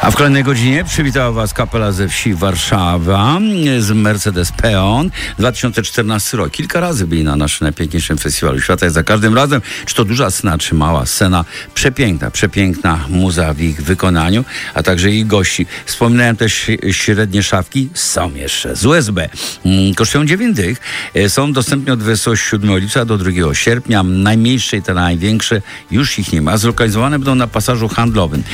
A w kolejnej godzinie przywitała Was kapela ze wsi Warszawa z Mercedes Peon. 2014 rok. Kilka razy byli na naszym najpiękniejszym festiwalu świata i za każdym razem, czy to duża scena, czy mała scena, przepiękna muza w ich wykonaniu, a także ich gości. Wspominałem też średnie szafki, są jeszcze z USB. Kosztują 9 dych. Są dostępne od 27 lipca do 2 sierpnia. Najmniejsze i te największe już ich nie ma. Zlokalizowane będą na pasażu handlowym.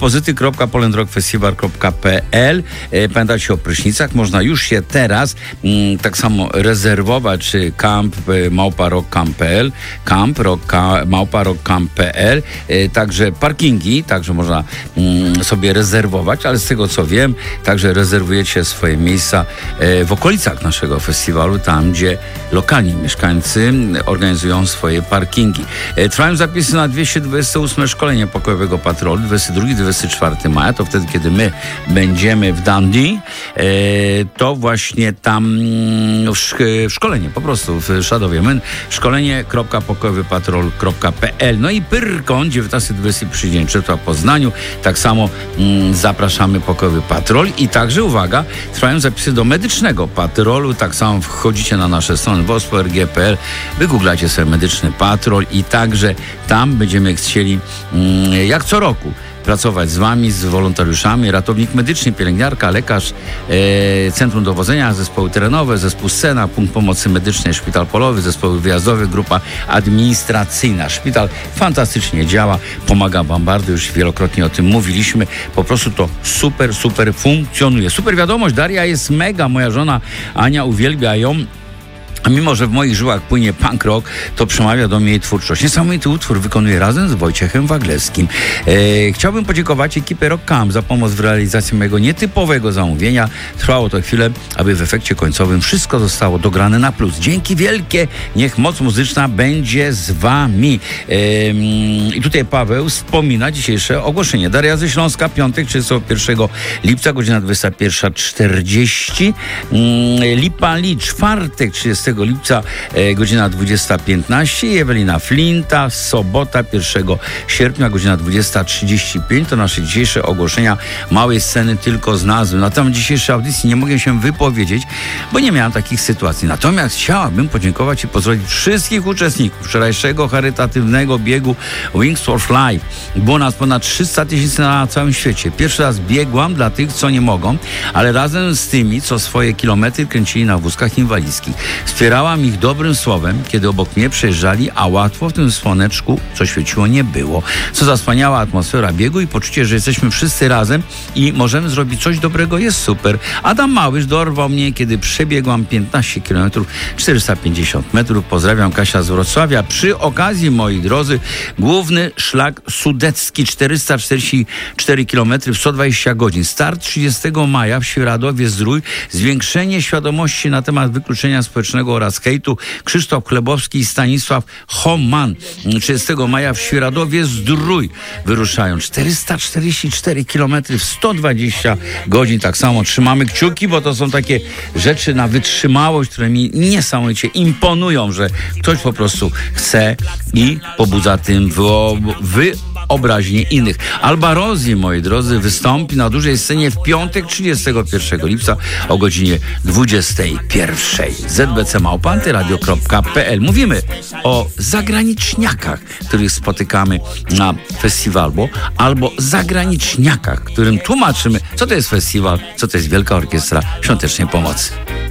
depozyty.polendrockfestival.pl. Pamiętajcie o prysznicach. Można już się teraz tak samo rezerwować, czy camp.rockcamp.pl, także parkingi, także można sobie rezerwować, ale z tego co wiem, także rezerwujecie swoje miejsca w okolicach naszego festiwalu, tam gdzie lokalni mieszkańcy organizują swoje parkingi. Trwają zapisy na 228 szkolenie pokojowego patrolu, 22-24 maja, to wtedy, kiedy my będziemy w Dundee, to właśnie tam w szkolenie, po prostu w Shadowie Men, szkolenie.pokojowypatrol.pl. No i Pyrkon, 19-20 dzień czerwca w Poznaniu, tak samo zapraszamy Pokojowy Patrol i także, uwaga, trwają zapisy do medycznego patrolu, tak samo wchodzicie na nasze strony wospo.rg.pl, wygooglacie sobie medyczny patrol i także tam będziemy chcieli, jak co roku, pracować z Wami, z wolontariuszami, ratownik medyczny, pielęgniarka, lekarz, centrum dowodzenia, zespoły terenowe, zespół Scena, punkt pomocy medycznej, szpital polowy, zespoły wyjazdowe, grupa administracyjna. Szpital fantastycznie działa, pomaga Wam bardzo, już wielokrotnie o tym mówiliśmy, po prostu to super funkcjonuje. Super wiadomość, Daria jest mega, moja żona Ania uwielbia ją. A mimo, że w moich żyłach płynie punk rock, to przemawia do mnie jej twórczość. Niesamowity utwór wykonuje razem z Wojciechem Waglewskim. Chciałbym podziękować ekipie Rock Camp za pomoc w realizacji mojego nietypowego zamówienia. Trwało to chwilę, aby w efekcie końcowym wszystko zostało dograne na plus. Dzięki wielkie, niech moc muzyczna będzie z Wami. I tutaj Paweł wspomina dzisiejsze ogłoszenie. Daria ze Śląska, piątek, 31 lipca, godzina 21:40. Lipa Li, czwartek, 30 lipca, godzina 20:15. Ewelina Flinta, sobota 1 sierpnia, godzina 20:35. To nasze dzisiejsze ogłoszenia małej sceny tylko z nazwy. Na temat dzisiejszej audycji nie mogę się wypowiedzieć, bo nie miałem takich sytuacji. Natomiast chciałabym podziękować i pozdrowić wszystkich uczestników wczorajszego charytatywnego biegu Wings for Life. Było nas ponad 300 000 na całym świecie. Pierwszy raz biegłam dla tych, co nie mogą, ale razem z tymi, co swoje kilometry kręcili na wózkach inwalidzkich. Wspierałam ich dobrym słowem, kiedy obok mnie przejeżdżali, a łatwo w tym słoneczku, co świeciło, nie było. Co za wspaniała atmosfera biegu i poczucie, że jesteśmy wszyscy razem i możemy zrobić coś dobrego, jest super. Adam Małysz dorwał mnie, kiedy przebiegłam 15 km, 450 metrów. Pozdrawiam, Kasia z Wrocławia. Przy okazji, moi drodzy, główny szlak sudecki, 444 km w 120 godzin. Start 30 maja w Świeradowie-Zdrój. Zwiększenie świadomości na temat wykluczenia społecznego oraz hejtu. Krzysztof Chlebowski i Stanisław Homan. 30 maja w Świeradowie-Zdrój wyruszają. 444 km w 120 godzin. Tak samo trzymamy kciuki, bo to są takie rzeczy na wytrzymałość, które mi niesamowicie imponują, że ktoś po prostu chce i pobudza tym wyobraźnię innych. Alba Rosji, moi drodzy, wystąpi na dużej scenie w piątek 31 lipca o godzinie 21. zbc@antyradio.pl. Mówimy o zagraniczniakach, których spotykamy na festiwalu, albo zagraniczniakach, którym tłumaczymy, co to jest festiwal, co to jest Wielka Orkiestra Świątecznej Pomocy.